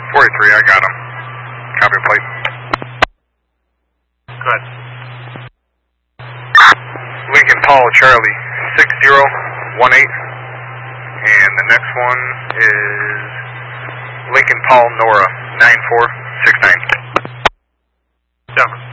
43, I got him. Copy plate. Good. Lincoln Paul Charlie 6018. And the next one is Lincoln Paul Nora 9469. Denver.